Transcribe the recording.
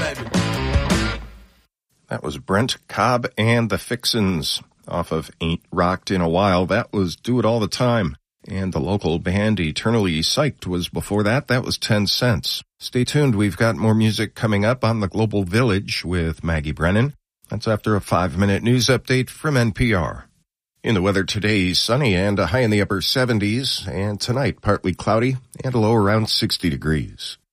That was Brent Cobb and the Fixins off of Ain't Rocked in a While. That was Do It All the Time. And the local band Eternally Psyched was before that. That was 10 Cents. Stay tuned. We've got more music coming up on the Global Village with Maggie Brennan. That's after a 5-minute news update from NPR. In the weather today, sunny and a high in the upper 70s. And tonight, partly cloudy and a low around 60 degrees.